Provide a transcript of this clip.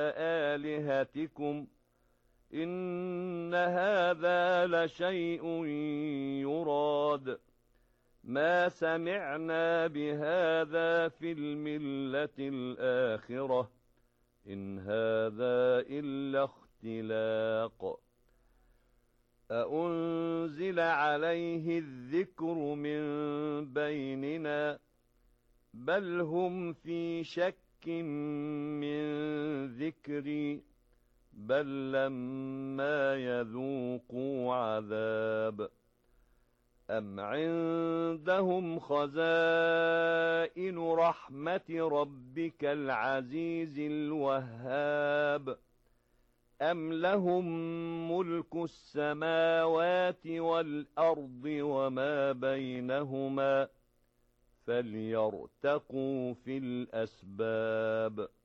آلهتكم إن هذا لشيء يراد ما سمعنا بهذا في الملة الآخرة إن هذا إلا اختلاق أأنزل عليه الذكر من بيننا بل هم في شك من ذكري بل لما يذوقوا عذاب أم عندهم خزائن رحمة ربك العزيز الوهاب أم لهم ملك السماوات والأرض وما بينهما فليرتقوا في الأسباب